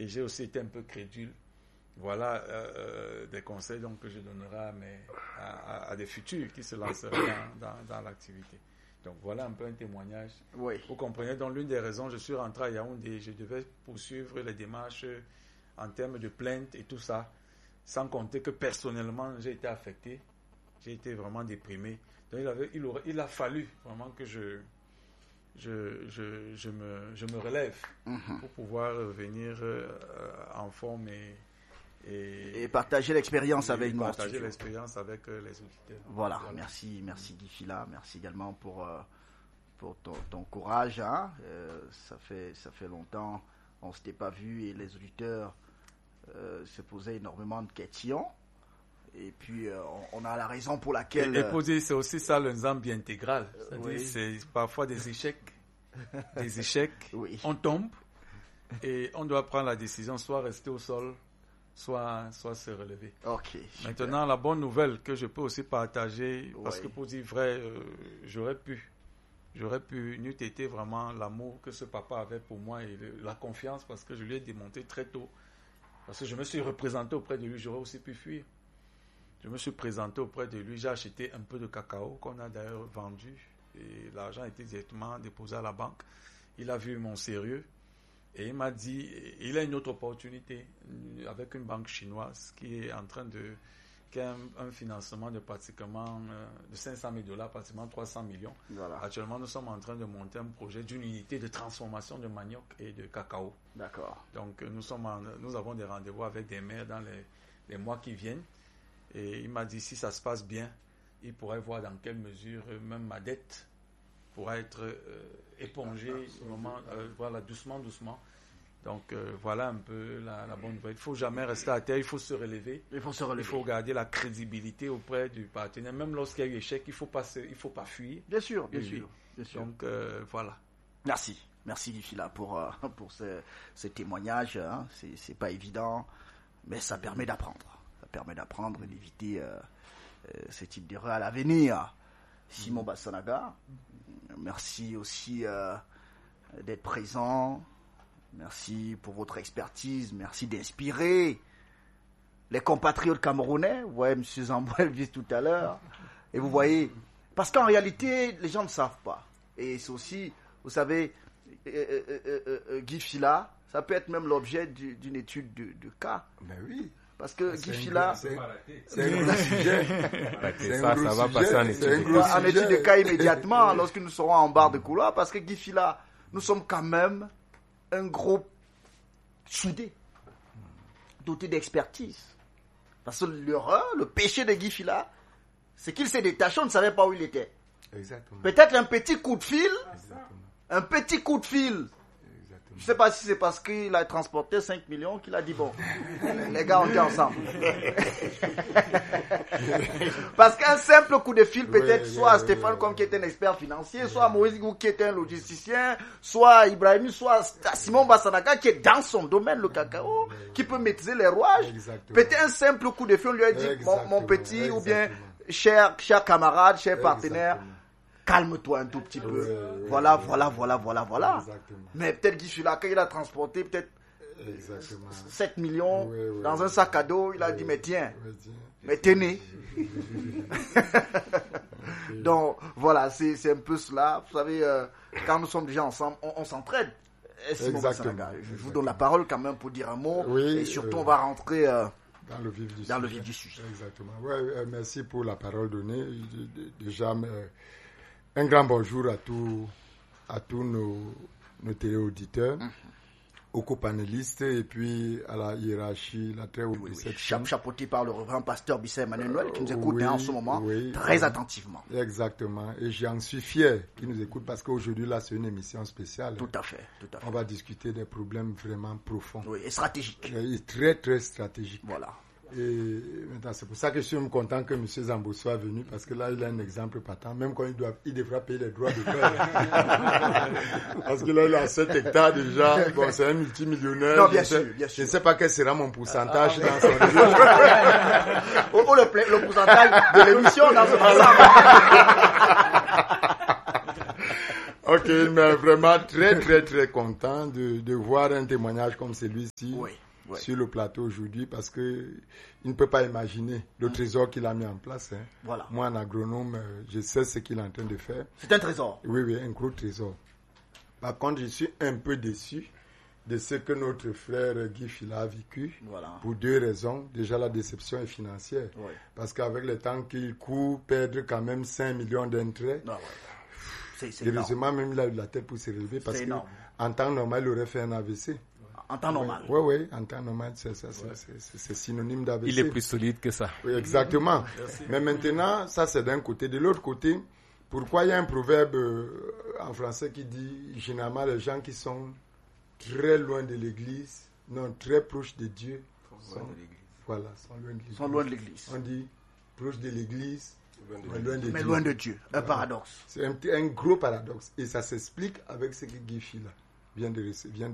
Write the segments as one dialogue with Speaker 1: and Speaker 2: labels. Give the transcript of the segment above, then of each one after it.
Speaker 1: et j'ai aussi été un peu crédule. Voilà des conseils donc, que je donnerai à des futurs qui se lanceraient dans l'activité. Donc voilà un peu un témoignage.
Speaker 2: Oui.
Speaker 1: Vous comprenez, donc l'une des raisons, je suis rentré à Yaoundé, je devais poursuivre les démarches en termes de plainte et tout ça, sans compter que personnellement j'ai été affecté, j'ai été vraiment déprimé. Donc il a fallu vraiment que je me relève pour pouvoir venir en forme et
Speaker 2: partager l'expérience avec nous.
Speaker 1: Partager l'expérience avec les auditeurs.
Speaker 2: Voilà. Merci Guy Fila. Merci également pour ton courage. Hein. Ça fait longtemps on ne s'était pas vu et les auditeurs se posaient énormément de questions. Et puis on a la raison pour laquelle.
Speaker 1: Et poser, c'est aussi ça le Nzambi intégral. C'est-à-dire c'est parfois des échecs. Oui. On tombe et on doit prendre la décision, soit rester au sol, soit se relever.
Speaker 2: Ok.
Speaker 1: Maintenant, la bonne nouvelle que je peux aussi partager, parce que pour dire vrai, j'aurais pu, n'eût été vraiment l'amour que ce papa avait pour moi et la confiance, parce que je lui ai démonté très tôt. Parce que je me suis représenté auprès de lui, j'aurais aussi pu fuir. Je me suis présenté auprès de lui, j'ai acheté un peu de cacao qu'on a d'ailleurs vendu et l'argent a été directement déposé à la banque. Il a vu mon sérieux. Et il m'a dit, il a une autre opportunité avec une banque chinoise qui est en train qui a un financement de pratiquement de $500,000, pratiquement 300 millions. Voilà. Actuellement, nous sommes en train de monter un projet d'une unité de transformation de manioc et de cacao.
Speaker 2: D'accord.
Speaker 1: Donc, nous avons des rendez-vous avec des maires dans les mois qui viennent. Et il m'a dit, si ça se passe bien, il pourrait voir dans quelle mesure même ma dette pourra être épongée, voilà, doucement. Donc voilà un peu la bonne nouvelle. Il ne faut jamais rester à terre, il faut se relever. Il faut garder la crédibilité auprès du partenaire. Même lorsqu'il y a eu échec, il ne faut pas fuir.
Speaker 2: Bien sûr.
Speaker 1: Donc voilà.
Speaker 2: Merci Guy Fila pour ce témoignage. Hein. C'est pas évident, mais ça permet d'apprendre. Ça permet d'apprendre et d'éviter ce type d'erreur à l'avenir. Simon Bassanaga, merci aussi d'être présent. Merci pour votre expertise. Merci d'inspirer les compatriotes camerounais. Vous voyez, M. Zambouel vit tout à l'heure. Et vous voyez, parce qu'en réalité, les gens ne savent pas. Et c'est aussi, vous savez, Guy Fila, ça peut être même l'objet d'une étude de cas.
Speaker 3: Ben oui.
Speaker 2: Parce que Guy Fila,
Speaker 3: c'est un gros sujet.
Speaker 4: Ça va passer en étude.
Speaker 2: En étude de cas immédiatement, lorsque nous serons en barre de couloir, parce que Guy Fila, nous sommes quand même un groupe soudé, doté d'expertise. Parce que l'erreur, le péché de Guy Fila, c'est qu'il s'est détaché, on ne savait pas où il était.
Speaker 3: Exactement.
Speaker 2: Peut-être un petit coup de fil.
Speaker 3: Exactement.
Speaker 2: Je ne sais pas si c'est parce qu'il a transporté 5 millions qu'il a dit bon, les gars, on est ensemble. Parce qu'un simple coup de fil, peut-être, soit Stéphane Kom qui est un expert financier, soit Moïse Gou qui est un logisticien, soit Ibrahim, soit Simon Bassanaga qui est dans son domaine, le cacao, qui peut maîtriser les rouages. Peut-être un simple coup de fil, on lui a dit mon petit ou bien cher camarade, cher partenaire. Calme-toi un tout petit peu. Voilà. Exactement. Mais peut-être Guy Fila, quand il a transporté peut-être 7 millions dans un sac à dos, il a dit mais tiens, mais tenez. Donc voilà, c'est un peu cela. Vous savez, quand nous sommes déjà ensemble, on s'entraide. Je vous donne la parole quand même pour dire un mot. Et surtout, on va rentrer
Speaker 3: dans le vif du sujet.
Speaker 2: Exactement.
Speaker 3: Merci pour la parole donnée. Déjà, un grand bonjour à tous nos téléauditeurs, aux copanélistes et puis à la hiérarchie, la très haute réception.
Speaker 2: Chapeauté par le reverend pasteur Bissay Emmanuel qui nous écoute en ce moment très attentivement.
Speaker 3: Exactement. Et j'en suis fier qu'il nous écoute parce qu'aujourd'hui, là, c'est une émission spéciale.
Speaker 2: Tout à fait.
Speaker 3: On va discuter des problèmes vraiment profonds.
Speaker 2: Oui, et stratégiques.
Speaker 3: Et très, très stratégiques.
Speaker 2: Voilà.
Speaker 3: Et maintenant, c'est pour ça que je suis même content que M. Zambo soit venu, parce que là, il a un exemple patent, même quand il devra payer les droits d'auteur. Parce que là, il a 7 hectares déjà. Bon, c'est un multimillionnaire.
Speaker 2: Non, bien sûr.
Speaker 3: Je ne sais pas quel sera mon pourcentage dans son
Speaker 2: le pourcentage de l'émission dans ce ensemble.
Speaker 3: Ok, mais vraiment très, très, très content de voir un témoignage comme celui-ci sur le plateau aujourd'hui parce que il ne peut pas imaginer le trésor qu'il a mis en place. Hein.
Speaker 2: Voilà.
Speaker 3: Moi, en agronome, je sais ce qu'il est en train de faire.
Speaker 2: C'est un trésor.
Speaker 3: Oui, un gros trésor. Par contre, je suis un peu déçu de ce que notre frère Guy Fila a vécu, pour 2 raisons. Déjà, la déception est financière. Parce qu'avec le temps qu'il court, perdre quand même 5 millions d'intérêts, heureusement, même il a eu la tête pour se relever, parce qu'en temps normal, il aurait fait un AVC.
Speaker 2: En temps normal.
Speaker 3: Oui, en temps normal, c'est synonyme d'AVC.
Speaker 4: Il est plus solide que ça.
Speaker 3: Oui, exactement. Mais maintenant, ça c'est d'un côté. De l'autre côté, pourquoi il y a un proverbe en français qui dit, généralement, les gens qui sont très loin de l'église, non, très proches de Dieu, sont loin de l'église.
Speaker 2: Sont loin de l'église.
Speaker 3: On dit proche de l'église,
Speaker 2: mais loin de Dieu. Un paradoxe.
Speaker 3: C'est un gros paradoxe. Et ça s'explique avec ce que Guy Fila vient de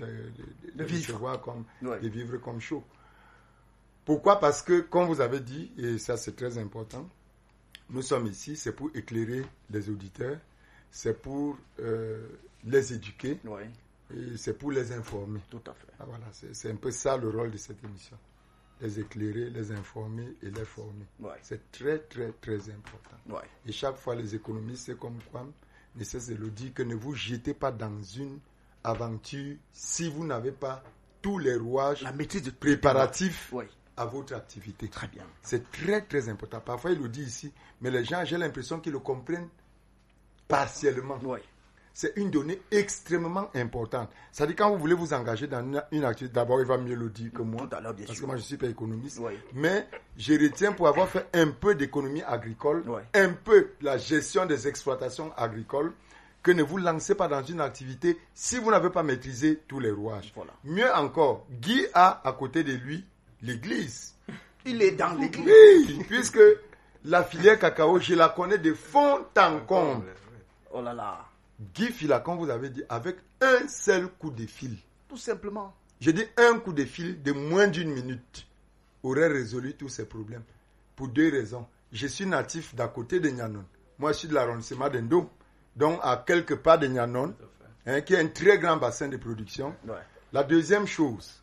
Speaker 3: recevoir de vivre comme chaud. Pourquoi? Parce que, comme vous avez dit, et ça c'est très important, nous sommes ici, c'est pour éclairer les auditeurs, c'est pour les éduquer. Et c'est pour les informer.
Speaker 2: Tout à fait.
Speaker 3: Voilà, c'est un peu ça le rôle de cette émission. Les éclairer, les informer et les former. C'est très, très, très important. Et chaque fois, les économistes comme Kwame ne cessent de le dire que ne vous jetez pas dans une aventure si vous n'avez pas tous les rouages préparatifs à votre activité.
Speaker 2: Très bien.
Speaker 3: C'est très, très important. Parfois, il le dit ici, mais les gens, j'ai l'impression qu'ils le comprennent partiellement. C'est une donnée extrêmement importante. C'est-à-dire, quand vous voulez vous engager dans une activité, d'abord, il va mieux le dire que moi, parce que moi, je ne suis pas économiste. Mais je retiens, pour avoir fait un peu d'économie agricole, un peu la gestion des exploitations agricoles, que ne vous lancez pas dans une activité si vous n'avez pas maîtrisé tous les rouages. Mieux encore, Guy a à côté de lui l'église.
Speaker 2: Il est dans l'église.
Speaker 3: Oui, puisque la filière cacao, je la connais de fond en comble.
Speaker 2: Oh là là.
Speaker 3: Guy Fila, comme vous avez dit, avec un seul coup de fil.
Speaker 2: Tout simplement.
Speaker 3: Je dis un coup de fil de moins d'1 minute aurait résolu tous ces problèmes. Pour 2 raisons. Je suis natif d'à côté de Nyanon. Moi, je suis de l'arrondissement d'Endo, donc à quelques pas de Nyanon, qui est un très grand bassin de production. La deuxième chose,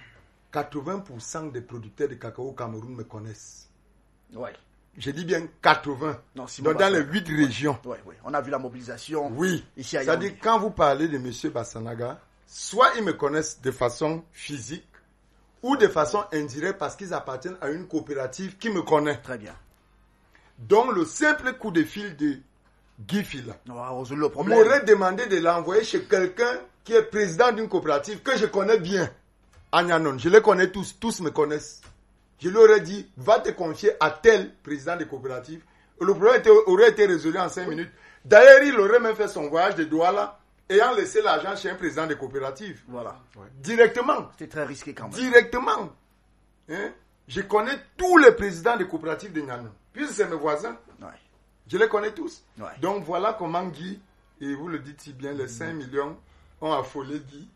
Speaker 3: 80% des producteurs de cacao au Cameroun me connaissent. Je dis bien 80. Donc dans les 8 régions.
Speaker 2: On a vu la mobilisation. Ici à Yaoundé.
Speaker 3: C'est-à-dire, quand vous parlez de M. Bassanaga, soit ils me connaissent de façon physique ou de façon indirecte parce qu'ils appartiennent à une coopérative qui me connaît.
Speaker 2: Très bien.
Speaker 3: Donc le simple coup de fil de Guy Fila
Speaker 2: m'aurait
Speaker 3: demandé de l'envoyer chez quelqu'un qui est président d'une coopérative que je connais bien. À Nyanon. Je les connais tous me connaissent. Je lui aurais dit, va te confier à tel président de coopérative. Le problème aurait été résolu en 5 minutes. D'ailleurs, il aurait même fait son voyage de Douala, ayant laissé l'argent chez un président de coopérative. Directement.
Speaker 2: C'était très risqué quand même.
Speaker 3: Directement. Je connais tous les présidents de coopératives de Nyanon. Puisque c'est mes voisins. Je les connais tous. Donc voilà comment Guy, et vous le dites si bien, les 5 millions ont affolé Guy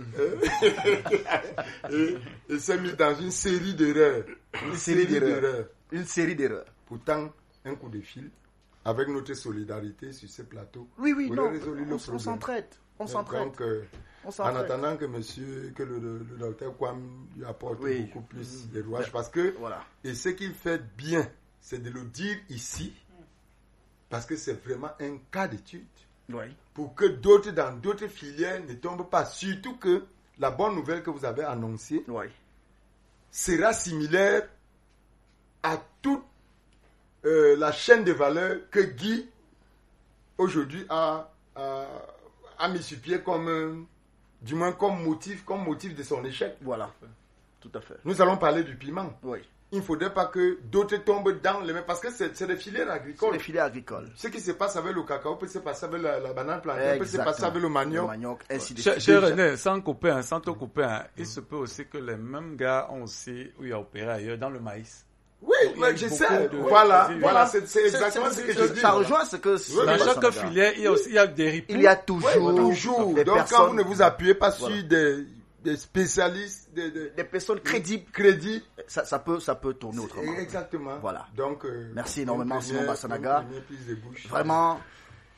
Speaker 3: et s'est mis dans une série d'erreurs.
Speaker 2: Une série d'erreurs.
Speaker 3: Pourtant, un coup de fil, avec notre solidarité sur ce plateau,
Speaker 2: on s'entraide.
Speaker 3: Donc, en attendant que le docteur Kwame lui apporte beaucoup plus de rouages, parce que, et ce qu'il fait bien, c'est de le dire ici, parce que c'est vraiment un cas d'étude. Pour que d'autres dans d'autres filières ne tombent pas. Surtout que la bonne nouvelle que vous avez annoncée sera similaire à toute la chaîne de valeur que Guy aujourd'hui a mis sur pied comme motif de son échec.
Speaker 2: Tout à fait.
Speaker 3: Nous allons parler du piment. Il ne faudrait pas que d'autres tombent dans les mains, parce que c'est des filières agricoles.
Speaker 2: C'est des filières agricoles.
Speaker 3: Ce qui se passe avec le cacao peut se passer avec la banane plantain, peut se passer avec le manioc.
Speaker 2: Ainsi de suite.
Speaker 1: Cher René, sans te couper, il se peut aussi que les mêmes gars ont aussi opéré ailleurs dans le maïs.
Speaker 3: Oui, mais je sais. Voilà, c'est exactement ce que je dis.
Speaker 2: Ça rejoint ce que...
Speaker 1: Dans chaque filière, il y a des ripoux.
Speaker 2: Il y a toujours
Speaker 3: des personnes. Quand vous ne vous appuyez pas sur des spécialistes,
Speaker 2: des personnes crédibles, ça peut tourner autrement.
Speaker 3: Exactement.
Speaker 2: Voilà.
Speaker 3: Donc,
Speaker 2: merci énormément, Simon Bassanaga. Vraiment,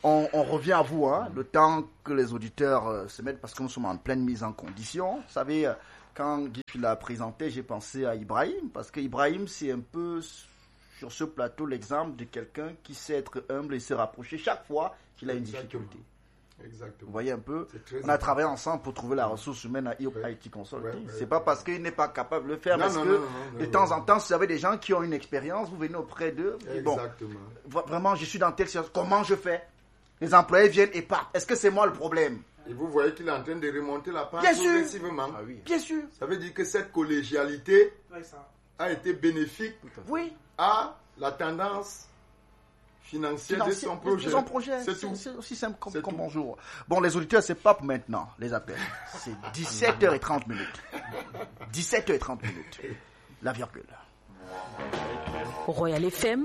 Speaker 2: On revient à vous, hein, le temps que les auditeurs se mettent, parce que nous sommes en pleine mise en condition. Vous savez, quand Guy l'a présenté, j'ai pensé à Ibrahim, parce que Ibrahim, c'est un peu sur ce plateau l'exemple de quelqu'un qui sait être humble et se rapprocher chaque fois qu'il a une difficulté.
Speaker 3: Exactement.
Speaker 2: Vous voyez un peu, on a
Speaker 3: important.
Speaker 2: travaillé ensemble pour trouver la ressource humaine à IT Consulting.
Speaker 3: Ouais,
Speaker 2: c'est pas parce qu'il n'est pas capable de le faire,
Speaker 3: non,
Speaker 2: parce
Speaker 3: non,
Speaker 2: que
Speaker 3: non,
Speaker 2: de temps en temps, si vous avez des gens qui ont une expérience, vous venez auprès d'eux.
Speaker 3: Exactement.
Speaker 2: Bon, vraiment, je suis dans telle situation, comment je fais? Les employés viennent et partent. Est-ce que c'est moi le problème?
Speaker 3: Et vous voyez qu'il est en train de remonter la pente
Speaker 2: Bien sûr.
Speaker 3: progressivement.
Speaker 2: Ah oui. Bien sûr.
Speaker 3: Ça veut dire que cette collégialité a été bénéfique
Speaker 2: Oui.
Speaker 3: à la tendance financière de son projet.
Speaker 2: C'est
Speaker 3: tout.
Speaker 2: C'est aussi simple comme bonjour. Bon, les auditeurs, c'est pas pour maintenant, les appels. C'est 17h30 minutes. 17h30 minutes. La virgule.
Speaker 5: Royal FM.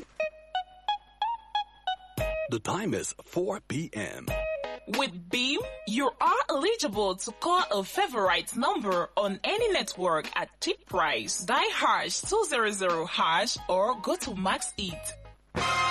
Speaker 6: The time is 4 p.m.
Speaker 7: With Beam, you are eligible to call a favorite number on any network at cheap price. Dial #200# or go to Max It.